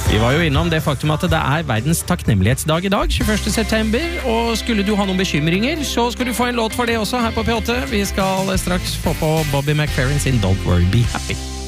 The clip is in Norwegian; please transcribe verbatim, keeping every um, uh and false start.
Vi var jo innom det faktum at det er verdens takknemlighetsdag i dag, tjueførste september, og skulle du ha noen bekymringer, så skal du få en låt for det også her på P åtte. Vi skal straks få på Bobby McFerrin sin Don't Worry, Be Happy.